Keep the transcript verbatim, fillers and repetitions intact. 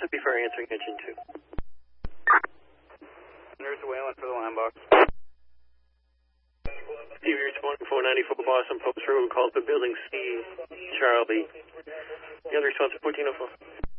Mississippi for answering engine two. There's Wayland for the line box. Steve, you're twenty-four ninety-four Boston Post Road, call to building C, Charlie. The other response is fourteen oh four.